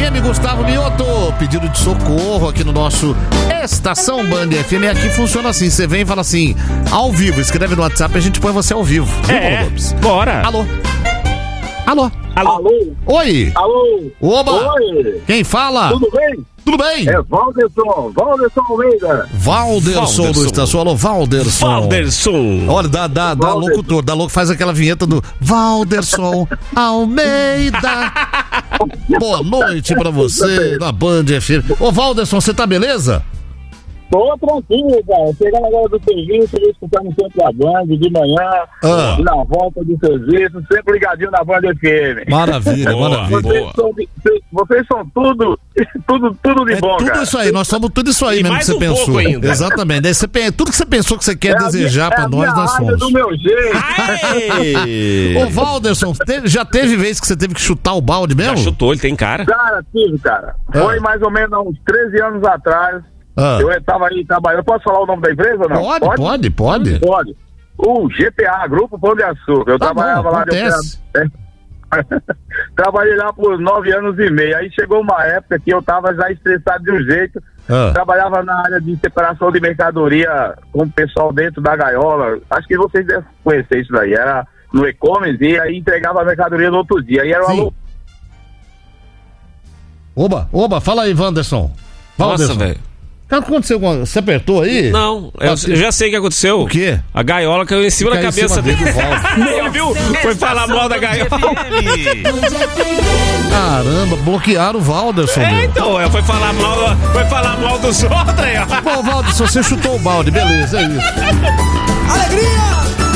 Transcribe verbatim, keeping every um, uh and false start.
M, Gustavo Mioto, pedido de socorro aqui no nosso Estação Band F M. Aqui funciona assim, você vem e fala assim, ao vivo, escreve no WhatsApp e a gente põe você ao vivo. É, bora. Alô? Alô? Alô? Alô? Oi? Alô? Oba! Oi? Quem fala? Tudo bem? Tudo bem? É Valderson, Valderson Almeida. Valderson do Estação. Alô, Valderson. Valderson. Olha, dá, dá, dá locutor, dá louco, faz aquela vinheta do Valderson Almeida. Boa noite pra você, na Band F M. Ô, Valderson, você tá beleza? Tô tranquilo, cara. Chegando agora do serviço, escutando sempre a Band de manhã, Ah. e na volta do serviço, sempre ligadinho na Band F M. Maravilha, Boa, maravilha. Vocês boa. são, de- vocês são tudo, tudo, tudo de É bom, tudo cara. isso aí, nós somos tudo isso aí E mesmo que mais você um pouco pensou. ainda. Exatamente. Daí você, pen- tudo que você pensou que você quer É a desejar minha- pra é a nós, minha nós área somos. do meu jeito. Aê! Ô, Valderson, teve- já teve vez que você teve que chutar o balde Já mesmo? chutou, ele tem cara. Cara, tive, cara. Ah. Foi mais ou menos há uns treze anos atrás. Ah. Eu tava aí trabalhando. Posso falar o nome da empresa ou não? Pode, pode, pode. Pode. O G P A, Grupo Pão de Açúcar. Eu Tá trabalhava bom, lá de acontece. operador. Trabalhei lá por nove anos e meio. Aí chegou uma época que eu tava já estressado de um jeito. Ah. Trabalhava na área de separação de mercadoria com o pessoal dentro da gaiola. Acho que vocês devem conhecer isso daí. Era no e-commerce e aí entregava a mercadoria no outro dia. Aí era uma Sim. lou- Oba, oba, fala aí, Wanderson. Nossa, Wanderson. velho. O que aconteceu? com- Você apertou aí? Não, eu, Bateu. eu já sei o que aconteceu. O quê? A gaiola caiu em cima Caiu da em cabeça cima dele. dele, do Valdo. Ele viu? Foi falar mal da gaiola. Caramba, bloquearam o Valderson. É, meu. então, é, foi falar mal, foi falar mal dos outros aí, ó. Bom, Valderson, você chutou o balde, beleza, é isso. Alegria!